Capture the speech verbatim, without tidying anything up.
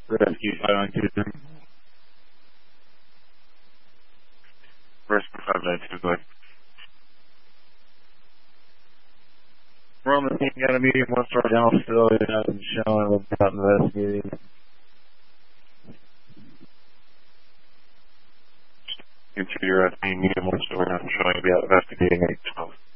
Rescue five nine two. Rescue five nine two, go ahead. We're on the team, got a medium one star down still, it hasn't shown, we've got investigating. Into your uh, medium one star, I'm showing to be out investigating eight twelve.